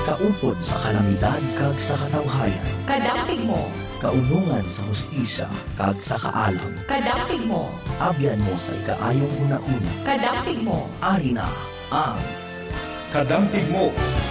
kaupod sa kalamidad kag sa katawhayan. Kadampig mo. Kaunungan sa hustisya kag sa kaalam. Kadampig mo. Abyan mo sa ikaayong una-una. Kadampig mo. Ari na ang Kadampig mo.